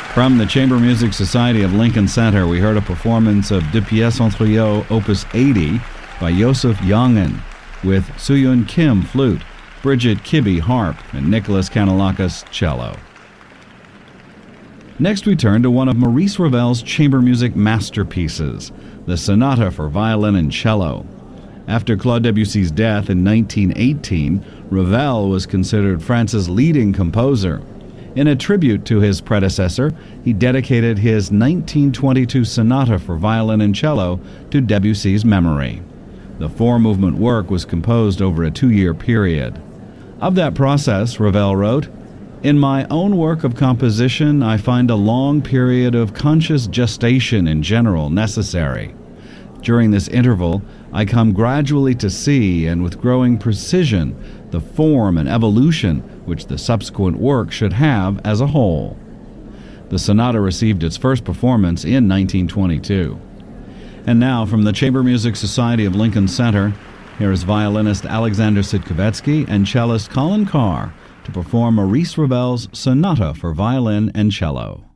From the Chamber Music Society of Lincoln Center, we heard a performance of Deux Pièces en Trio, Opus 80, by Joseph Jongen, with Suyun Kim, flute, Bridget Kibbe, harp, and Nicholas Kanellakis, cello. Next, we turn to one of Maurice Ravel's chamber music masterpieces, the Sonata for Violin and Cello. After Claude Debussy's death in 1918, Ravel was considered France's leading composer. In a tribute to his predecessor, he dedicated his 1922 Sonata for Violin and Cello to Debussy's memory. The four-movement work was composed over a 2-year period. Of that process, Ravel wrote, "In my own work of composition, I find a long period of conscious gestation in general necessary. During this interval, I come gradually to see, and with growing precision, the form and evolution which the subsequent work should have as a whole." The sonata received its first performance in 1922. And now, from the Chamber Music Society of Lincoln Center, here is violinist Alexander Sitkovetsky and cellist Colin Carr to perform Maurice Ravel's Sonata for Violin and Cello.